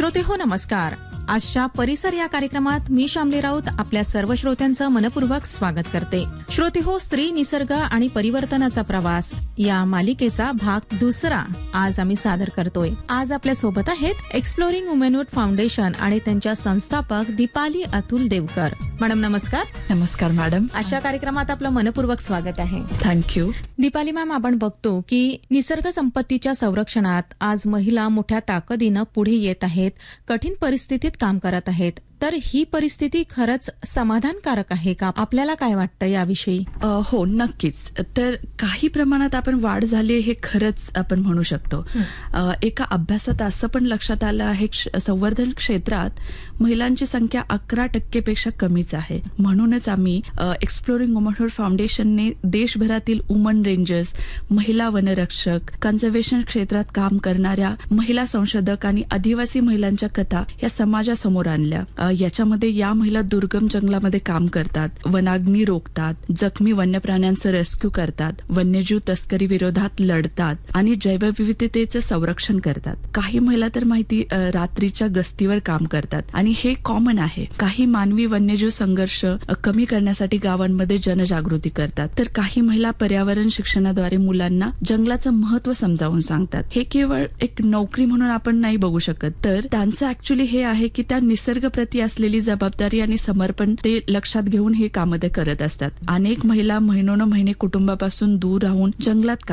श्रोतेहो नमस्कार. आजच्या परिसर या कार्यक्रमात मी शामली राऊत आपल्या सर्व श्रोत्यांचं मनपूर्वक स्वागत करते. श्रोतेहो, स्त्री, निसर्ग आणि परिवर्तनाचा प्रवास या मालिकेचा भाग दुसरा आज आम्ही सादर करतोय. आज आपल्या सोबत आहेत एक्सप्लोरिंग वुमनहुड फाउंडेशन आणि त्यांच्या संस्थापक दीपाली अतुल देवकर. मॅडम नमस्कार. नमस्कार मॅडम. अशा कार्यक्रमात आपलं मनपूर्वक स्वागत आहे. थँक्यू. दीपाली मॅम, आपण बघतो की निसर्ग संपत्तीच्या संरक्षणात आज महिला मोठ्या ताकदीनं पुढे येत आहेत, कठीण परिस्थितीत काम करत आहेत. तर ही परिस्थिती खरंच समाधानकारक आहे का? आपल्याला काय वाटतं याविषयी? हो, नक्कीच. तर काही प्रमाणात आपण वाढ झाली हे खरंच आपण म्हणू शकतो. एका अभ्यासात असं पण लक्षात आलं आहे संवर्धन क्षेत्रात महिलांची संख्या 11% पेक्षा कमीच आहे. म्हणूनच आम्ही एक्सप्लोरिंग वुमनहुड फाउंडेशनने देशभरातील वुमन रेंजर्स, महिला वनरक्षक, कन्झर्वेशन क्षेत्रात काम करणाऱ्या महिला संशोधक आणि आदिवासी महिलांच्या कथा या समाजासमोर आणल्या. याच्यामध्ये या महिला दुर्गम जंगलामध्ये काम करतात, वनाग्नी रोखतात, जखमी वन्य प्राण्यांचं रेस्क्यू करतात, वन्यजीव तस्करी विरोधात लढतात आणि जैवविविधतेचं संरक्षण करतात. काही महिला तर रात्रीच्या गस्तीवर काम करतात आणि हे कॉमन आहे. काही मानवी वन्यजीव संघर्ष कमी करण्यासाठी गावांमध्ये जनजागृती करतात, तर काही महिला पर्यावरण शिक्षणाद्वारे मुलांना जंगलाचं महत्व समजावून सांगतात. हे केवळ एक नोकरी म्हणून आपण नाही बघू शकत, तर त्यांचं ऍक्च्युली हे आहे की त्या निसर्ग प्रती असलेली जबाबदारी आणि समर्पण ते लक्षात घेऊन हे काम ते करत असतात. अनेक महिला महिनोन महिने कुटुंबापासून दूर राहून जंगलात